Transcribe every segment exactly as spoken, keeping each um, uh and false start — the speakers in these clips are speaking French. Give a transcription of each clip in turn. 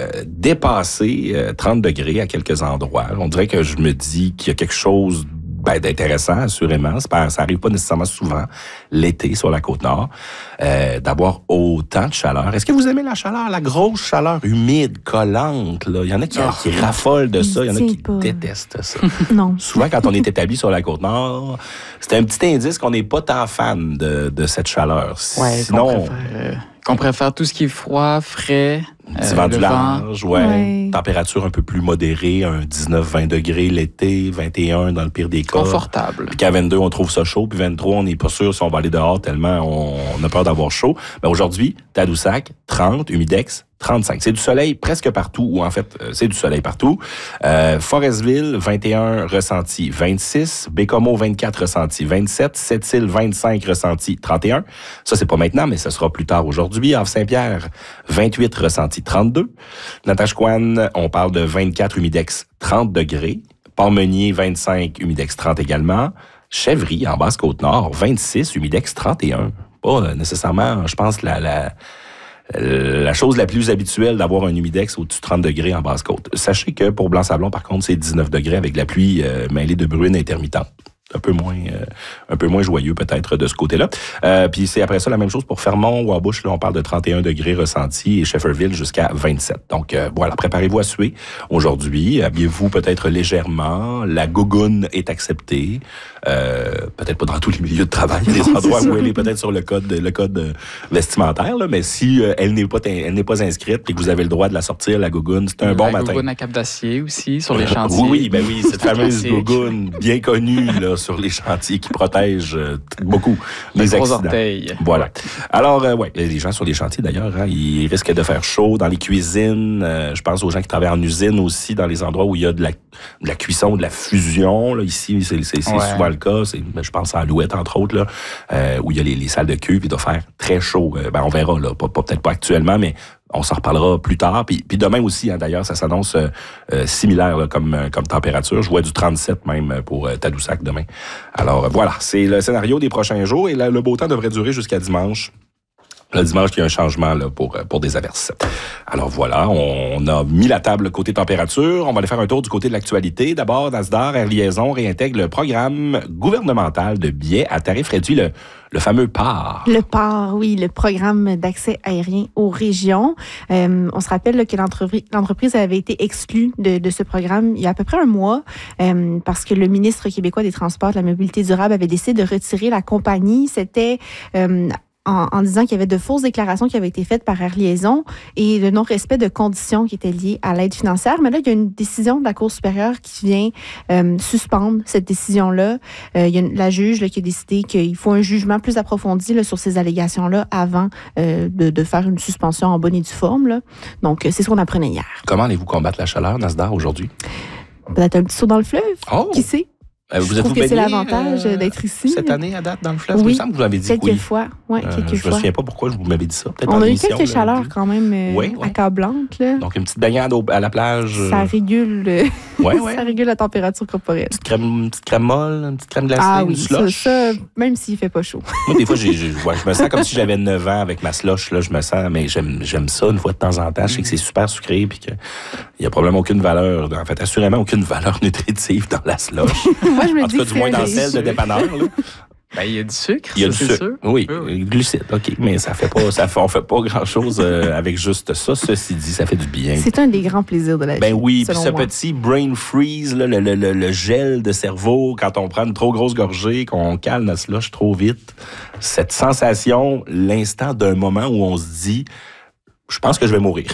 euh, dépassé euh, trente degrés à quelques endroits. On dirait que je me dis qu'il y a quelque chose ben, d'intéressant, assurément. C'est pas, ça arrive pas nécessairement souvent, l'été, sur la Côte-Nord, euh, d'avoir autant de chaleur. Est-ce que vous aimez la chaleur, la grosse chaleur humide, collante, là? Il y en a qui, oh, qui raffolent de ça, il y en a qui pas. détestent ça. Non. Souvent, quand on est établi sur la Côte-Nord, c'est un petit indice qu'on n'est pas tant fan de, de cette chaleur. Ouais, Sinon... qu'on préfère, euh, qu'on préfère tout ce qui est froid, frais... Petit vent du large, ouais. ouais. Température un peu plus modérée, un dix-neuf vingt degrés l'été, vingt et un dans le pire des cas. Confortable. Puis qu'à vingt-deux, on trouve ça chaud, puis vingt-trois, on n'est pas sûr si on va aller dehors tellement on, on a peur d'avoir chaud. Mais aujourd'hui, Tadoussac, trente, Humidex, trente-cinq. C'est du soleil presque partout, ou en fait, c'est du soleil partout. Euh, Forestville, vingt et un, ressenti vingt-six. Bécomo, vingt-quatre, ressenti vingt-sept. Sept-Îles, vingt-cinq, ressenti trente et un. Ça, c'est pas maintenant, mais ça sera plus tard aujourd'hui. Havre-Saint-Pierre, vingt-huit, ressenti trente-deux. Natashquan, on parle de vingt-quatre, Humidex, trente degrés. Port-Meunier, vingt-cinq, Humidex, trente également. Chèvry, en Basse-Côte-Nord, vingt-six, Humidex, trente et un. Pas nécessairement, je pense, la... la la chose la plus habituelle d'avoir un humidex au-dessus de trente degrés en Basse-Côte. Sachez que pour Blanc-Sablon, par contre, c'est dix-neuf degrés avec la pluie euh, mêlée de bruine intermittente. Un peu moins, euh, un peu moins joyeux peut-être de ce côté-là. Euh, puis c'est après ça la même chose pour Fermont, Wabush, là on parle de trente et un degrés ressentis et Shefferville jusqu'à vingt-sept. Donc euh, voilà, préparez-vous à suer aujourd'hui. Habillez-vous peut-être légèrement. La gougoune est acceptée. Euh, peut-être pas dans tous les milieux de travail. Il y a des endroits où elle est peut-être sur le code, le code vestimentaire, là, mais si euh, elle n'est pas, elle n'est pas inscrite et que vous avez le droit de la sortir, la gougoune, c'est un la bon matin. La gougoune à cap d'acier aussi sur les chantiers. Oui, oui, ben oui, cette fameuse gougoune bien connue là sur les chantiers qui protège euh, beaucoup les gros accidents. Orteils. Voilà. Alors, euh, ouais, les gens sur les chantiers, d'ailleurs, hein, ils risquent de faire chaud dans les cuisines. Euh, je pense aux gens qui travaillent en usine aussi, dans les endroits où il y a de la, de la cuisson, de la fusion. Là, ici, c'est, c'est, c'est ouais. souvent le cas. C'est, je pense à Alouette, entre autres, là, euh, où il y a les, les salles de cuve, il doit faire très chaud. Euh, ben, on verra, là, pas, pas, peut-être pas actuellement, mais on s'en reparlera plus tard. Puis, puis demain aussi, hein, d'ailleurs, ça s'annonce euh, euh, similaire là, comme, euh, comme température. Je vois du trente-sept même pour euh, Tadoussac demain. Alors euh, voilà, c'est le scénario des prochains jours. Et là, le beau temps devrait durer jusqu'à dimanche. Le dimanche, il y a un changement là, pour, pour des averses. Alors voilà, on a mis la table côté température. On va aller faire un tour du côté de l'actualité. D'abord, Nasdaq Air Liaison réintègre le programme gouvernemental de billets à tarif réduit, le, le fameux P A R. Le P A R, oui, le programme d'accès aérien aux régions. Euh, on se rappelle là, que l'entreprise, l'entreprise avait été exclue de, de ce programme il y a à peu près un mois euh, parce que le ministre québécois des Transports et de la Mobilité durable avait décidé de retirer la compagnie. C'était... Euh, En, en disant qu'il y avait de fausses déclarations qui avaient été faites par Air Liaison et le non-respect de conditions qui étaient liées à l'aide financière. Mais là, il y a une décision de la Cour supérieure qui vient euh, suspendre cette décision-là. Euh, il y a une, la juge là, qui a décidé qu'il faut un jugement plus approfondi là, sur ces allégations-là avant euh, de, de faire une suspension en bonne et due forme. Là. Donc, c'est ce qu'on apprenait hier. Comment allez-vous combattre la chaleur, Nasdaq, aujourd'hui? Peut-être un petit saut dans le fleuve. Oh! Qui sait? Euh, vous je trouve êtes-vous que c'est baigné, l'avantage euh, d'être ici. Cette année, à date, dans le fleuve? Oui, il me semble que vous m'avez dit quelques oui. fois. Ouais, euh, quelques je fois. me souviens pas pourquoi je vous m'avais dit ça. Peut-être on en a eu émission, quelques chaleurs là, quand même euh, oui, oui. accablantes. Là. Donc, une petite baignade au, à la plage. Ça régule, euh, ouais, ouais. ça régule la température corporelle. Une petite crème, une petite crème molle, une petite crème glacée, ah, une oui, slush. Ça, ça, même s'il fait pas chaud. Moi, des fois, j'ai, j'ai, ouais, je me sens comme si j'avais neuf ans avec ma slush. Là, je me sens, mais j'aime, j'aime ça une fois de temps en temps. Je sais que c'est super sucré puis qu'il n'y a probablement aucune valeur, en fait, assurément aucune valeur nutritive dans la slush. Moi, je me en dis tout cas, du moins dans celle de dépanneur. Là. Ben, il y a du sucre, il y a ça, du c'est sucre. sûr. Oui, oui, oui. Glucides, OK. Mais ça fait pas, ça fait, on fait pas grand-chose euh, avec juste ça. Ceci dit, ça fait du bien. C'est un des grands plaisirs de la vie. Ben oui, puis ce moi. petit brain freeze, là, le, le, le, le gel de cerveau, quand on prend une trop grosse gorgée, qu'on cale notre slush trop vite, cette sensation, l'instant d'un moment où on se dit... Je pense que je vais mourir.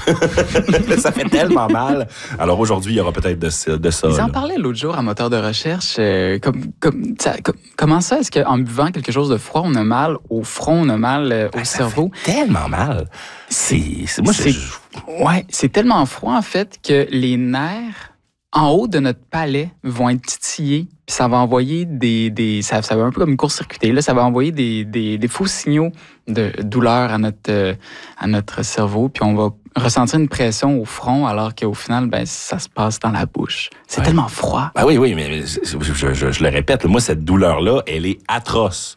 Ça fait tellement mal. Alors aujourd'hui, il y aura peut-être de, de ça. Ils en là. parlaient l'autre jour à Moteur de recherche. Euh, comme, comme, ça, comme, comment ça, est-ce qu'en buvant quelque chose de froid, on a mal au front, on a mal euh, au ben, cerveau? Ça fait tellement mal. C'est, c'est moi, c'est, je... ouais, c'est tellement froid en fait que les nerfs en haut de notre palais vont être titillés. Puis ça va envoyer des, des ça, ça va un peu comme court-circuiter. Là, ça va envoyer des, des, des faux signaux de douleur à notre, euh, à notre cerveau. Puis on va ressentir une pression au front, alors qu'au final, ben, ça se passe dans la bouche. C'est ouais. tellement froid. Ben oui, oui, mais je, je, je, je le répète, moi, cette douleur-là, elle est atroce.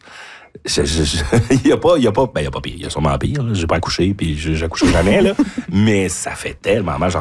Il y a pas, il y a pas, ben il y a pas pire, il y a sûrement pire. Là. J'ai pas accouché, puis j'accoucherai jamais là. Mais ça fait tellement mal. J'en